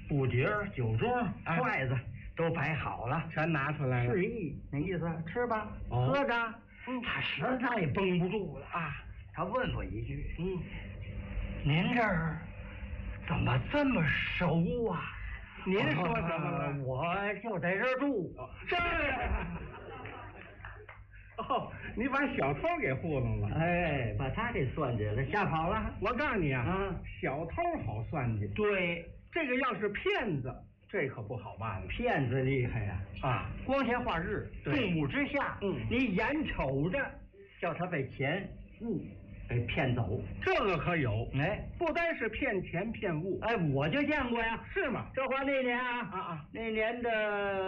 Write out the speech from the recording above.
布碟、酒盅、筷子都摆好了， 全拿出来了。 示意那意思，吃吧，喝着。他实在绷不住了啊，他问我一句：“您这儿怎么这么熟啊？” 您说什么了？ 我就在这儿住。 这。哦，你把小偷给糊弄了， 哎，把他给算计了，吓跑了。 我告诉你啊，小偷好算计， 对， 这个要是骗子，这可不好办了。 骗子厉害呀！光天化日，众目之下，你眼瞅着叫他被钱物给骗走， 这个可有。 哎， 不单是骗钱骗物， 哎，我就见过呀。 是吗？ 这话那年那年的